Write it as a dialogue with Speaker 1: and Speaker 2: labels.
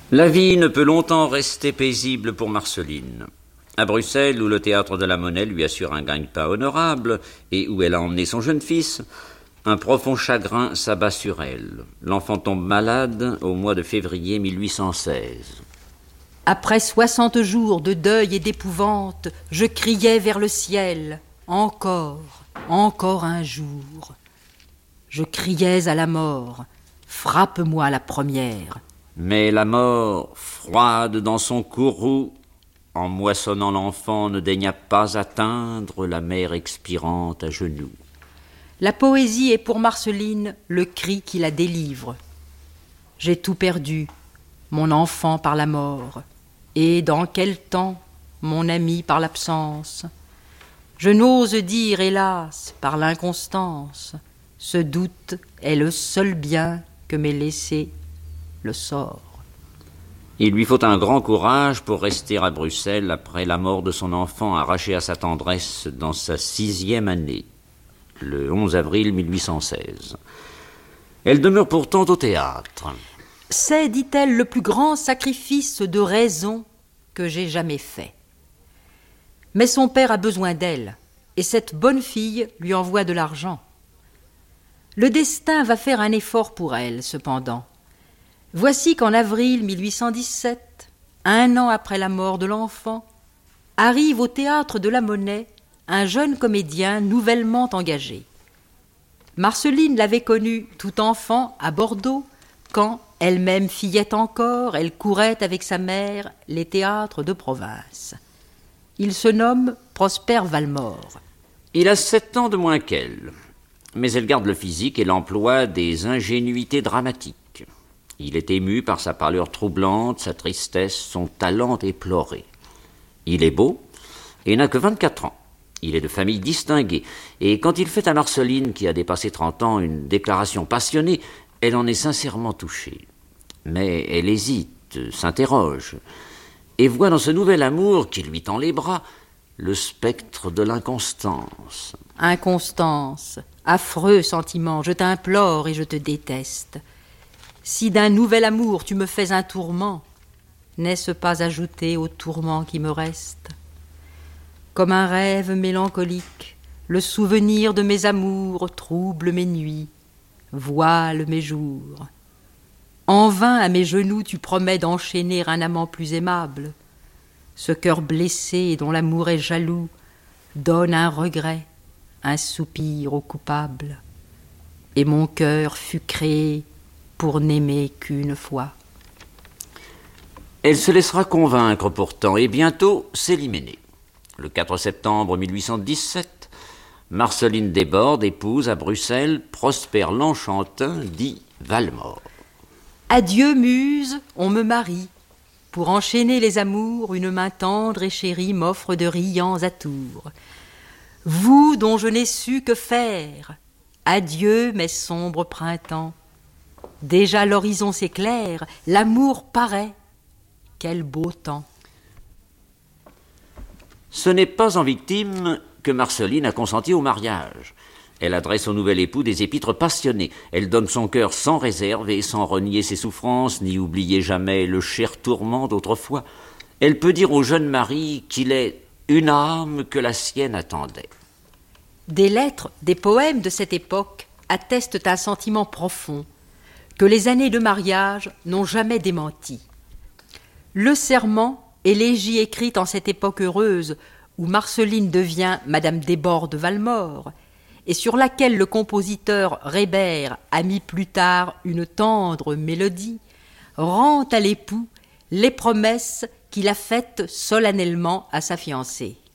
Speaker 1: La vie ne peut longtemps rester paisible pour Marceline. À Bruxelles, où le théâtre de la Monnaie lui assure un gagne-pain honorable et où elle a emmené son jeune fils, un profond chagrin s'abat sur elle. L'enfant tombe malade au mois de février 1816.
Speaker 2: Après 60 jours de deuil et d'épouvante, je criais vers le ciel. Encore un jour. Je criais à la mort. Frappe-moi la première.
Speaker 1: Mais la mort, froide dans son courroux, en moissonnant l'enfant, ne daigna pas atteindre la mère expirante à genoux.
Speaker 2: La poésie est pour Marceline le cri qui la délivre. J'ai tout perdu, mon enfant par la mort, et dans quel temps, mon ami par l'absence. Je n'ose dire, hélas, par l'inconstance, ce doute est le seul bien que m'ait laissé le sort.
Speaker 1: Il lui faut un grand courage pour rester à Bruxelles après la mort de son enfant arraché à sa tendresse dans sa 6e année, le 11 avril 1816. Elle demeure pourtant au théâtre.
Speaker 2: C'est, dit-elle, le plus grand sacrifice de raison que j'ai jamais fait. Mais son père a besoin d'elle, et cette bonne fille lui envoie de l'argent. Le destin va faire un effort pour elle, cependant. Voici qu'en avril 1817, un an après la mort de l'enfant, arrive au théâtre de la Monnaie un jeune comédien nouvellement engagé. Marceline l'avait connu tout enfant à Bordeaux, quand, elle-même fillette encore, elle courait avec sa mère les théâtres de province. Il se nomme Prosper Valmore.
Speaker 1: Il a 7 ans de moins qu'elle, mais elle garde le physique et l'emploi des ingénuités dramatiques. Il est ému par sa pâleur troublante, sa tristesse, son talent éploré. Il est beau et n'a que 24 ans. Il est de famille distinguée, et quand il fait à Marceline, qui a dépassé 30 ans, une déclaration passionnée, elle en est sincèrement touchée. Mais elle hésite, s'interroge, et voit dans ce nouvel amour qui lui tend les bras le spectre de l'inconstance.
Speaker 2: Inconstance, affreux sentiment, je t'implore et je te déteste. Si d'un nouvel amour tu me fais un tourment, n'est-ce pas ajouté au tourment qui me reste? Comme un rêve mélancolique, le souvenir de mes amours trouble mes nuits, voile mes jours. En vain à mes genoux tu promets d'enchaîner un amant plus aimable. Ce cœur blessé dont l'amour est jaloux donne un regret, un soupir au coupable. Et mon cœur fut créé pour n'aimer qu'une fois.
Speaker 1: Elle se laissera convaincre pourtant, et bientôt s'éliminer. Le 4 septembre 1817, Marceline Desbordes épouse à Bruxelles Prosper l'Enchantin, dit Valmore.
Speaker 2: Adieu, muse, on me marie. Pour enchaîner les amours, une main tendre et chérie m'offre de riants atours. Vous dont je n'ai su que faire, adieu mes sombres printemps. Déjà l'horizon s'éclaire, l'amour paraît. Quel beau temps!
Speaker 1: Ce n'est pas en victime que Marceline a consenti au mariage. Elle adresse au nouvel époux des épîtres passionnées. Elle donne son cœur sans réserve et sans renier ses souffrances, ni oublier jamais le cher tourment d'autrefois. Elle peut dire au jeune mari qu'il est une âme que la sienne attendait.
Speaker 2: Des lettres, des poèmes de cette époque attestent un sentiment profond que les années de mariage n'ont jamais démenti. Le serment, élégie écrite en cette époque heureuse où Marceline devient Madame Desbordes Valmore, et sur laquelle le compositeur Reber a mis plus tard une tendre mélodie, rend à l'époux les promesses qu'il a faites solennellement à sa fiancée.